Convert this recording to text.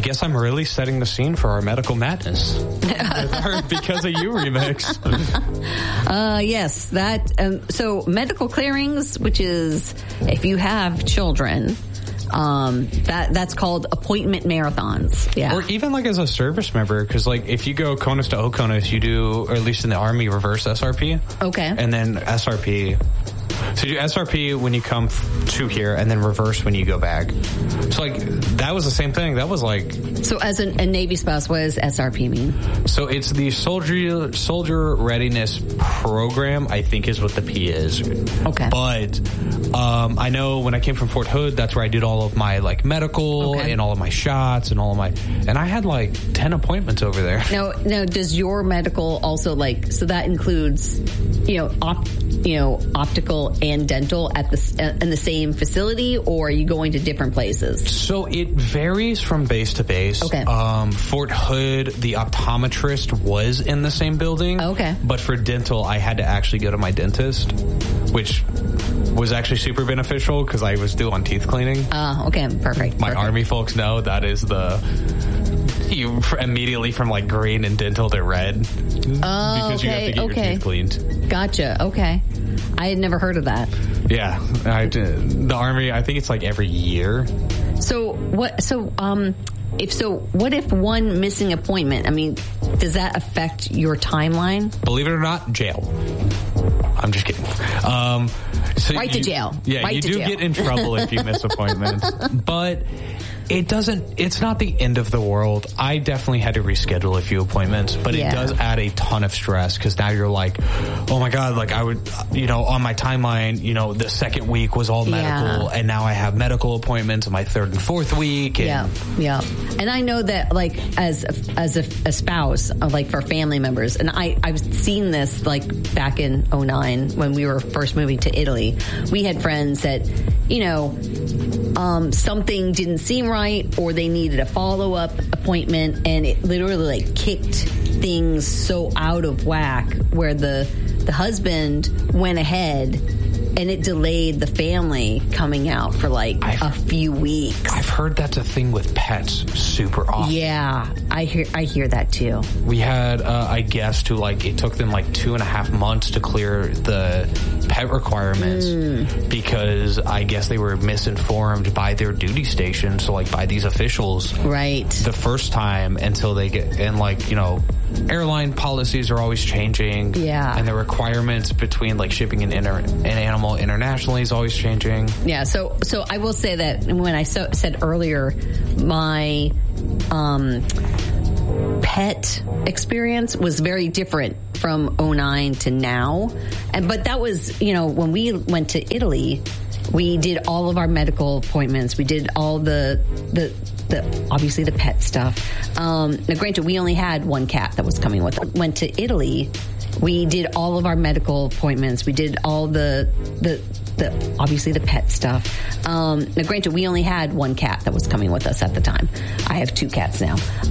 guess I'm really setting the scene for our medical madness. Because of You remix. Yes, that. So medical clearings, which is if you have children, that's called appointment marathons. Yeah. Or even like as a service member, because like if you go CONUS to OCONUS, you do, or at least in the Army, reverse SRP. Okay. And then SRP. So you do SRP when you come to here, and then reverse when you go back. So like that was the same thing. That was like. So as a Navy spouse, what does SRP mean? So it's the Soldier Readiness Program, I think is what the P is. Okay. But I know when I came from Fort Hood, that's where I did all of my like medical and all of my shots and all of my, and I had like 10 appointments over there. Now, does your medical also like, so that includes, optical and dental at in the same facility, or are you going to different places? So it varies from base to base. Okay. Fort Hood, the optometrist was in the same building. Okay. But for dental, I had to actually go to my dentist, which was actually super beneficial because I was due on teeth cleaning. Okay, perfect. My Army folks know that is you immediately from like green and dental to red. Because you have to get your teeth cleaned. Gotcha. Okay. I had never heard of that. Yeah. The Army, I think it's like every year. So what if one missing appointment, I mean, does that affect your timeline? Believe it or not, jail. I'm just kidding. So right to jail. Yeah, right you to do jail. get in trouble if you miss appointments. But it's not the end of the world. I definitely had to reschedule a few appointments, but it does add a ton of stress because now you're like, oh my God, like I would, on my timeline, the second week was all medical and now I have medical appointments in my third and fourth week. And yeah. And I know that like as a spouse, like for family members, and I've seen this like back in 2009 when we were first moving to Italy, we had friends that, something didn't seem right or they needed a follow-up appointment, and it literally like kicked things so out of whack where the husband went ahead and it delayed the family coming out for like a few weeks. I've heard that's a thing with pets super often. Yeah, I hear that too. We had a guest who like it took them like 2.5 months to clear the pet requirements because I guess they were misinformed by their duty station, so like by these officials. Right. The first time until they get, and like, airline policies are always changing. Yeah. And the requirements between like shipping an animal internationally is always changing. Yeah. So I will say that when I said earlier, my pet experience was very different from 2009 to now. But that was, when we went to Italy, we did all of our medical appointments. We did all the obviously the pet stuff. Now, granted, we only had one cat that was coming with us. Went to Italy. We did all of our medical appointments. We did all the obviously the pet stuff. Now, granted, we only had one cat that was coming with us at the time. I have 2 cats now.